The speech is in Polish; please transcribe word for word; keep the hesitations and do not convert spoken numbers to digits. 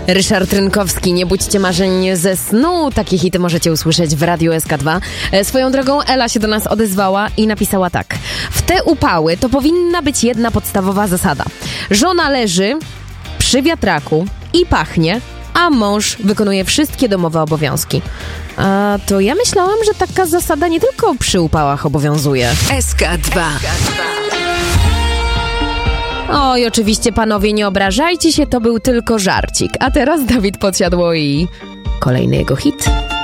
Ryszard Rynkowski, nie budźcie marzeń ze snu. Takie hity możecie usłyszeć w Radiu S K dwa. E, swoją drogą Ela się do nas odezwała i napisała tak. W te upały to powinna być jedna podstawowa zasada. Żona leży przy wiatraku i pachnie, a mąż wykonuje wszystkie domowe obowiązki. A to ja myślałam, że taka zasada nie tylko przy upałach obowiązuje. S K dwa. Oj, oczywiście panowie, nie obrażajcie się, to był tylko żarcik. A teraz Dawid Podsiadło i kolejny jego hit.